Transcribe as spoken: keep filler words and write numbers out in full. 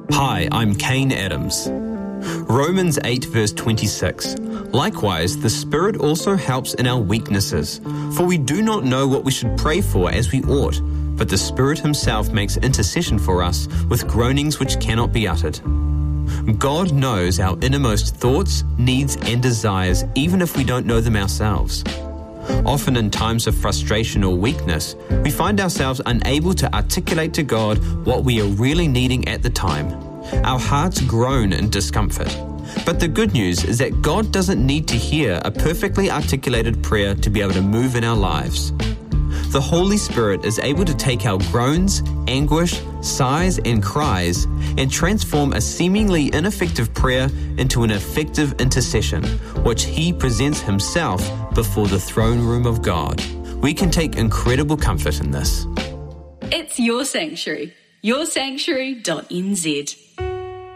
Hi, I'm Kane Adams. Romans eight verse twenty-six. Likewise, the Spirit also helps in our weaknesses, for we do not know what we should pray for as we ought, but the Spirit himself makes intercession for us with groanings which cannot be uttered. God knows our innermost thoughts, needs, and desires, even if we don't know them ourselves. Often in times of frustration or weakness, we find ourselves unable to articulate to God what we are really needing at the time. Our hearts groan in discomfort. But the good news is that God doesn't need to hear a perfectly articulated prayer to be able to move in our lives. The Holy Spirit is able to take our groans, anguish, sighs, and cries and transform a seemingly ineffective prayer into an effective intercession, which He presents Himself before the throne room of God. We can take incredible comfort in this. It's your sanctuary. your sanctuary dot n z